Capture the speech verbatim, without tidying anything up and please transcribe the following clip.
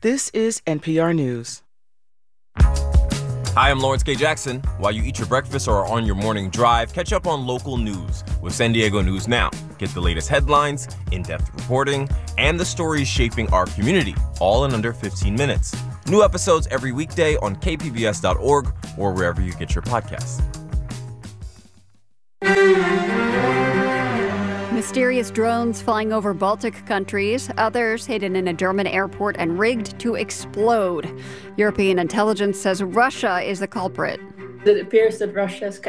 This is N P R News. Hi, I'm Lawrence K. Jackson. While you eat your breakfast or are on your morning drive, catch up on local news with San Diego News Now. Get the latest headlines, in-depth reporting, and the stories shaping our community, all in under fifteen minutes. New episodes every weekday on K P B S dot org or wherever you get your podcasts. Mysterious drones flying over Baltic countries, others hidden in a German airport and rigged to explode. European intelligence says Russia is the culprit. It appears that Russia is